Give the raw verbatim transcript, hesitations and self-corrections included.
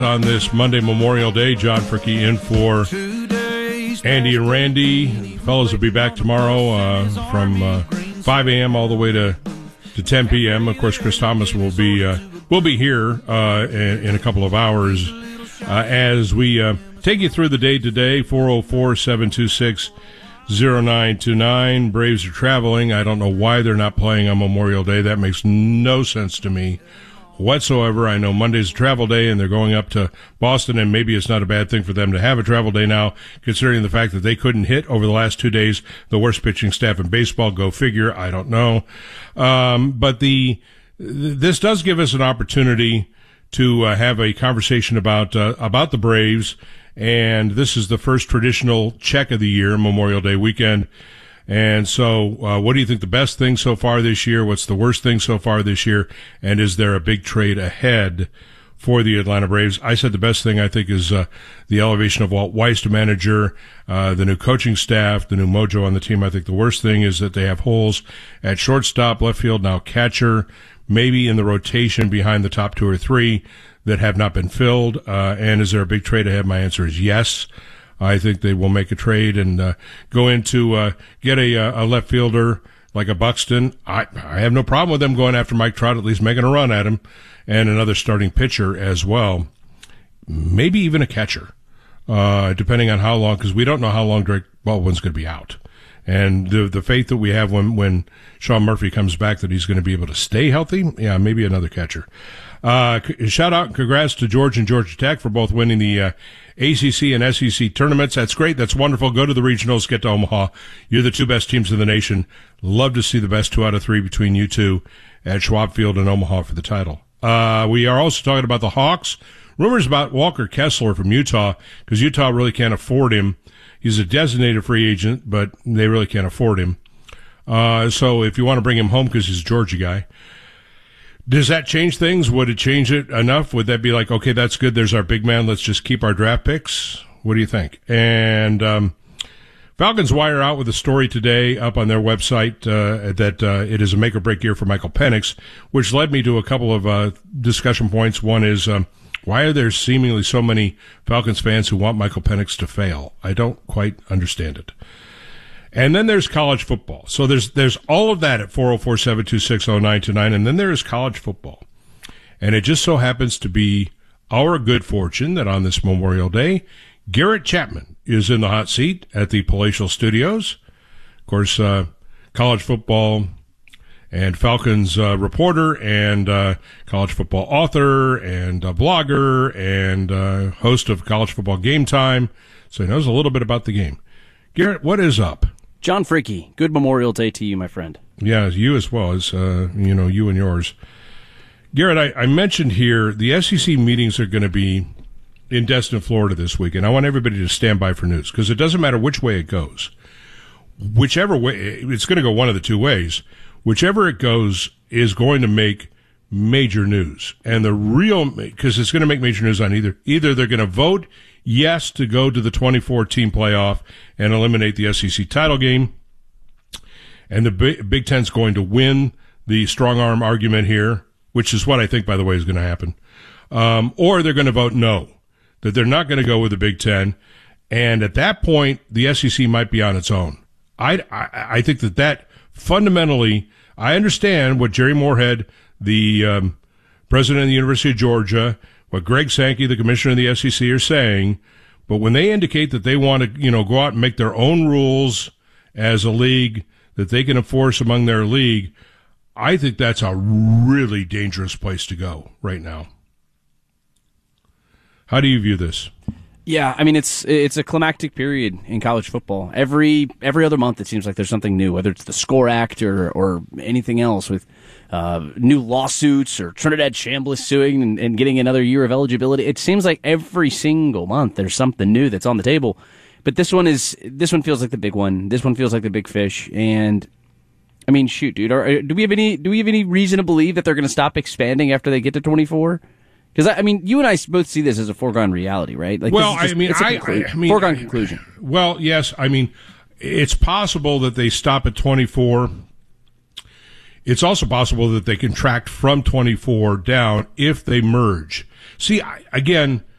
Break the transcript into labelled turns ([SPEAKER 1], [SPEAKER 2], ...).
[SPEAKER 1] On this Monday Memorial Day, John Fricke in for Andy and Randy. Fellas will be back tomorrow uh, from uh, five a.m. all the way to, to ten p.m. Of course, Chris Thomas will be uh, will be here uh, in, in a couple of hours uh, as we uh, take you through the day today. four oh four, seven two six, oh nine two nine. Braves are traveling. I don't know why they're not playing on Memorial Day. That makes no sense to me whatsoever. I know Monday's a travel day and they're going up to Boston, and maybe it's not a bad thing for them to have a travel day now, considering the fact that they couldn't hit over the last two days the worst pitching staff in baseball. Go figure. I don't know. Um, but the this does give us an opportunity to uh, have a conversation about uh, about the Braves, and this is the first traditional check of the year, Memorial Day weekend. And so, uh, what do you think the best thing so far this year? What's the worst thing so far this year? And is there a big trade ahead for the Atlanta Braves? I said the best thing, I think, is uh, the elevation of Walt Weiss to manager, uh, the new coaching staff, the new mojo on the team. I think the worst thing is that they have holes at shortstop, left field, now catcher, maybe in the rotation behind the top two or three that have not been filled. Uh, and is there a big trade ahead? My answer is yes. I think they will make a trade and uh, go into uh, get a, a left fielder like a Buxton. I, I have no problem with them going after Mike Trout, at least making a run at him, and another starting pitcher as well. Maybe even a catcher, uh, depending on how long, because we don't know how long Drake Baldwin's going to be out. And the the faith that we have when, when Sean Murphy comes back that he's going to be able to stay healthy, yeah, maybe another catcher. Uh, shout out and congrats to George and Georgia Tech for both winning the uh, A C C and S E C tournaments. That's great. That's wonderful. Go to the regionals. Get to Omaha. You're the two best teams in the nation. Love to see the best two out of three between you two at Schwab Field in Omaha for the title. Uh, we are also talking about the Hawks. Rumors about Walker Kessler from Utah, because Utah really can't afford him. He's a designated free agent, but they really can't afford him. Uh, so if you want to bring him home because he's a Georgia guy, does that change things? Would it change it enough? Would that be like, okay, that's good, there's our big man, let's just keep our draft picks? What do you think? And um, Falcons Wire out with a story today up on their website uh, that uh, it is a make-or-break year for Michael Penix, which led me to a couple of uh, discussion points. One is, um, why are there seemingly so many Falcons fans who want Michael Penix to fail? I don't quite understand it. And then there's college football. So there's there's all of that at four oh four, seven two six, oh nine two nine. And then there is college football. And it just so happens to be our good fortune that on this Memorial Day, Garrett Chapman is in the hot seat at the Palatial Studios. Of course, uh, college football and Falcons uh, reporter and uh, college football author and uh, blogger and uh, host of College Football Game Time. So he knows a little bit about the game. Garrett, what is up?
[SPEAKER 2] John Fricke, good Memorial Day to you, my friend.
[SPEAKER 1] Yeah, you as well as, uh, you know, you and yours. Garrett, I, I mentioned here the S E C meetings are going to be in Destin, Florida this week, and I want everybody to stand by for news, because it doesn't matter which way it goes. Whichever way, it's going to go one of the two ways. Whichever it goes is going to make major news. And the real, because it's going to make major news on either. Either they're going to vote yes to go to the twenty-four team playoff and eliminate the S E C title game, and the Big Ten's going to win the strong arm argument here, which is what I think, by the way, is going to happen. Um, or they're going to vote no, that they're not going to go with the Big Ten. And at that point, the S E C might be on its own. I, I, I think that that fundamentally, I understand what Jerry Moorhead, the um, president of the University of Georgia, what Greg Sankey, the commissioner of the S E C, are saying. But when they indicate that they want to, you know, go out and make their own rules as a league that they can enforce among their league, I think that's a really dangerous place to go right now. How do you view this?
[SPEAKER 2] Yeah, I mean, it's it's a climactic period in college football. Every every other month, it seems like there's something new, whether it's the SCORE Act or, or anything else with uh, new lawsuits or Trinidad Chambliss suing and, and getting another year of eligibility. It seems like every single month there's something new that's on the table. But this one is this one feels like the big one. This one feels like the big fish. And I mean, shoot, dude, are, do we have any do we have any reason to believe that they're going to stop expanding after they get to twenty-four? Because, I mean, you and I both see this as a foregone reality, right? Like,
[SPEAKER 1] well,
[SPEAKER 2] just,
[SPEAKER 1] I mean, I,
[SPEAKER 2] conclu-
[SPEAKER 1] I mean,
[SPEAKER 2] foregone conclusion.
[SPEAKER 1] Well, yes. I mean, it's possible that they stop at twenty-four. it's also possible that they contract from twenty-four down if they merge. See, I, again,